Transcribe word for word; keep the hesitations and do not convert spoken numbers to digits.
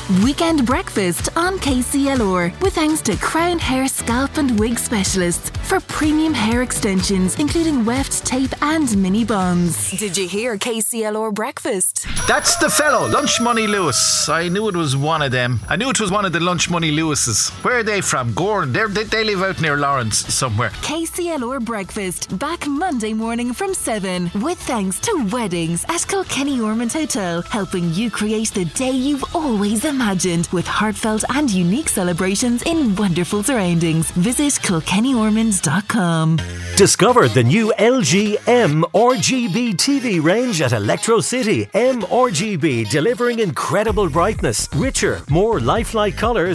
Weekend breakfast on K C L R with thanks to Crown Hair Scalp and Wig Specialists for premium hair extensions including weft, tape and mini bonds. Did you hear K C L R breakfast? That's the fellow, Lunch Money Lewis. I knew it was one of them. I knew it was one of the Lunch Money Lewises. Where are they from? Gorn. They're, they they live out near Lawrence somewhere. K C L R breakfast back Monday morning from seven with thanks to Weddings at Kilkenny Ormond Hotel, helping you create the day you've always imagined with heartfelt and unique celebrations in wonderful surroundings. Visit kilkenny ormond dot com. Discover the new L G M R G B T V range at Electro City. M R G B delivering incredible brightness, richer, more lifelike colours